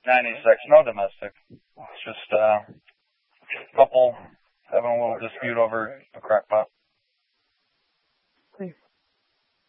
96. No domestic. It's just a couple having a little dispute over a crack pot.